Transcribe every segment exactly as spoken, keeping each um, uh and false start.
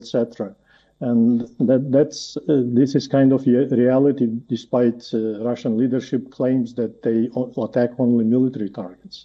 et cetera. And that, that's, uh, this is kind of reality, despite uh, Russian leadership claims that they attack only military targets.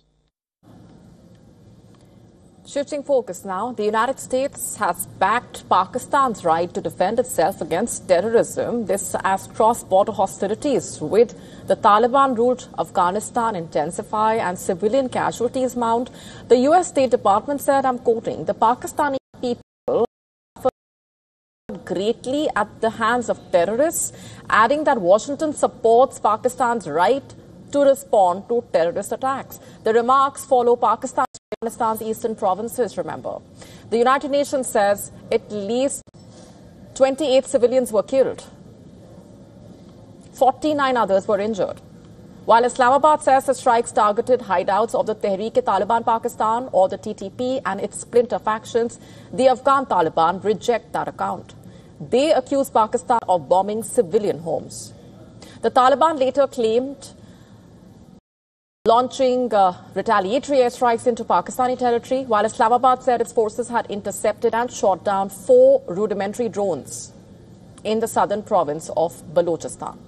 Shifting focus now, the United States has backed Pakistan's right to defend itself against terrorism. This as cross-border hostilities with the Taliban-ruled Afghanistan intensify and civilian casualties mount. The U S State Department said, I'm quoting, the Pakistani people suffered greatly at the hands of terrorists, adding that Washington supports Pakistan's right to respond to terrorist attacks. The remarks follow Pakistan Afghanistan's eastern provinces, remember. The United Nations says at least twenty-eight civilians were killed. forty-nine others were injured. While Islamabad says the strikes targeted hideouts of the Tehreek-e-Taliban Pakistan or the T T P and its splinter factions, the Afghan Taliban reject that account. They accuse Pakistan of bombing civilian homes. The Taliban later claimed launching uh, retaliatory airstrikes into Pakistani territory, while Islamabad said its forces had intercepted and shot down four rudimentary drones in the southern province of Balochistan.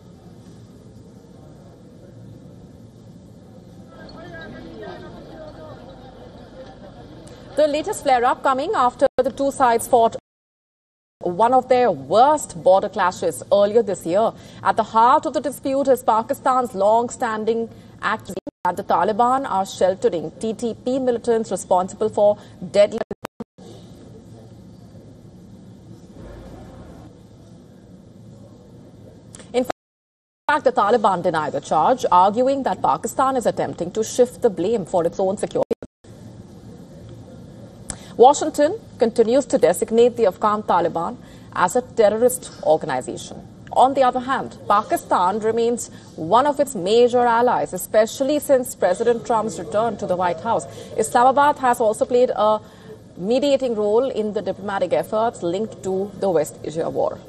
The latest flare-up coming after the two sides fought one of their worst border clashes earlier this year. At the heart of the dispute is Pakistan's long-standing accusation that the Taliban are sheltering T T P militants responsible for deadly. In fact, the Taliban deny the charge, arguing that Pakistan is attempting to shift the blame for its own security. Washington continues to designate the Afghan Taliban as a terrorist organization. On the other hand, Pakistan remains one of its major allies, especially since President Trump's return to the White House. Islamabad has also played a mediating role in the diplomatic efforts linked to the West Asia war.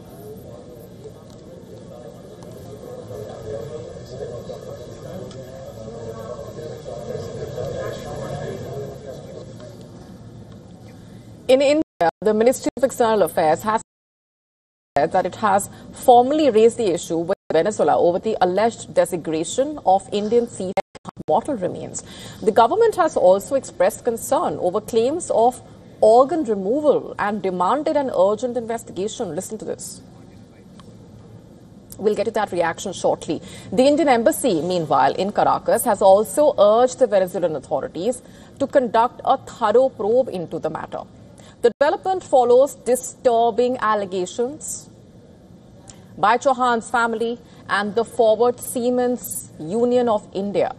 In India, the Ministry of External Affairs has said that it has formally raised the issue with Venezuela over the alleged desecration of Indian sea mortal remains. The government has also expressed concern over claims of organ removal and demanded an urgent investigation. Listen to this. We'll get to that reaction shortly. The Indian Embassy, meanwhile, in Caracas, has also urged the Venezuelan authorities to conduct a thorough probe into the matter. The development follows disturbing allegations by Chauhan's family and the Forward Seamen's Union of India.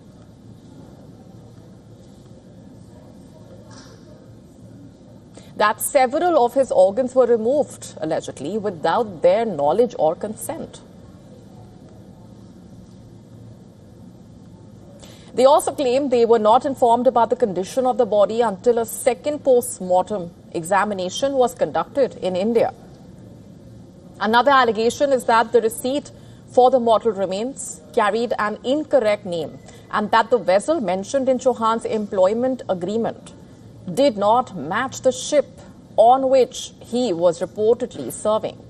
That several of his organs were removed, allegedly, without their knowledge or consent. They also claim they were not informed about the condition of the body until a second post-mortem examination was conducted in India. Another allegation is that the receipt for the mortal remains carried an incorrect name and that the vessel mentioned in Chauhan's employment agreement did not match the ship on which he was reportedly serving.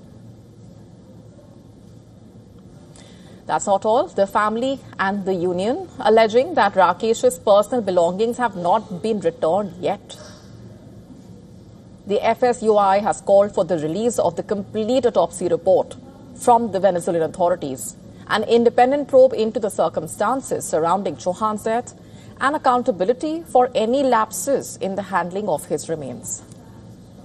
That's not all. The family and the union alleging that Rakesh's personal belongings have not been returned yet. The F S U I has called for the release of the complete autopsy report from the Venezuelan authorities, an independent probe into the circumstances surrounding Chauhan's death, and accountability for any lapses in the handling of his remains.